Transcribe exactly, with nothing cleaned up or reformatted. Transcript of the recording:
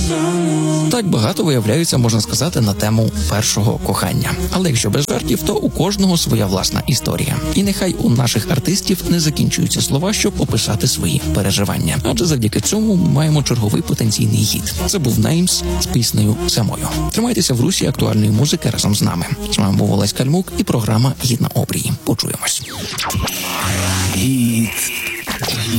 Так багато виявляється, можна сказати, на тему першого кохання. Але якщо без жартів, то у кожного своя власна історія. І нехай у наших артистів не закінчуються слова, щоб описати свої переживання. Адже завдяки цьому маємо черговий потенційний гіт. Це був Неймс з піснею «Самою». Тримайтеся в русі актуальної музики разом з нами. З вами був Олесь Кальмук і програма «Гід на обрії». Почуємось. Гід